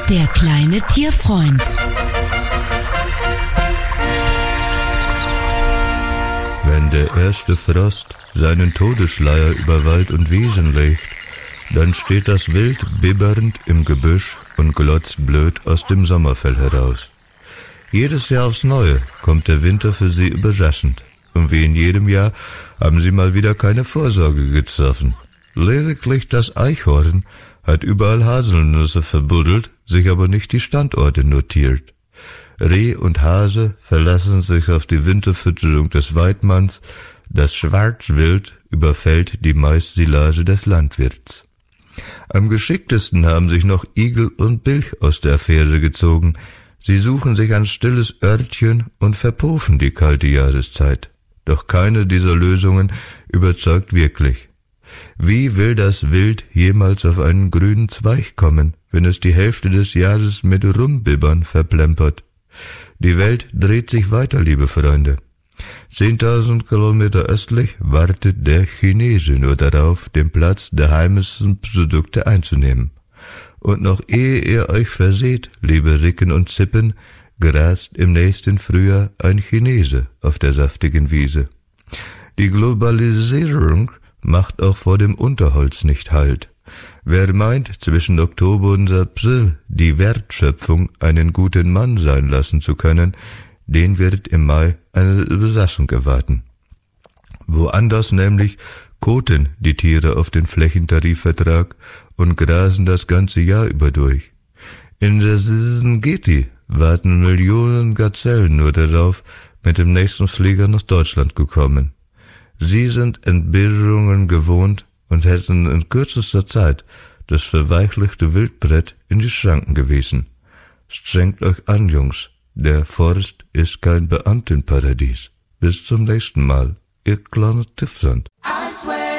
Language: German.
Der kleine Tierfreund. Wenn der erste Frost seinen Todesschleier über Wald und Wiesen legt, dann steht das Wild bibbernd im Gebüsch und glotzt blöd aus dem Sommerfell heraus. Jedes Jahr aufs Neue kommt der Winter für sie überraschend. Und wie in jedem Jahr haben sie mal wieder keine Vorsorge getroffen. Lediglich das Eichhorn hat überall Haselnüsse verbuddelt, sich aber nicht die Standorte notiert. Reh und Hase verlassen sich auf die Winterfütterung des Weidmanns, das Schwarzwild überfällt die Maissilage des Landwirts. Am geschicktesten haben sich noch Igel und Bilch aus der Affäre gezogen. Sie suchen sich ein stilles Örtchen und verpuffen die kalte Jahreszeit. Doch keine dieser Lösungen überzeugt wirklich. Wie will das Wild jemals auf einen grünen Zweig kommen, wenn es die Hälfte des Jahres mit Rumbibbern verplempert? Die Welt dreht sich weiter, liebe Freunde. 10.000 Kilometer östlich wartet der Chinese nur darauf, den Platz der heimischen Produkte einzunehmen. Und noch ehe ihr euch verseht, liebe Ricken und Zippen, grast im nächsten Frühjahr ein Chinese auf der saftigen Wiese. Die Globalisierung macht auch vor dem Unterholz nicht Halt. Wer meint, zwischen Oktober und April die Wertschöpfung einen guten Mann sein lassen zu können, den wird im Mai eine Überraschung erwarten. Woanders nämlich koten die Tiere auf den Flächentarifvertrag und grasen das ganze Jahr über durch. In der Serengeti warten Millionen Gazellen nur darauf, mit dem nächsten Flieger nach Deutschland gekommen. Sie sind Entbehrungen gewohnt und hätten in kürzester Zeit das verweichlichte Wildbrett in die Schranken gewiesen. Strengt euch an, Jungs, der Forst ist kein Beamtenparadies. Bis zum nächsten Mal, ihr kleiner Tiefsand.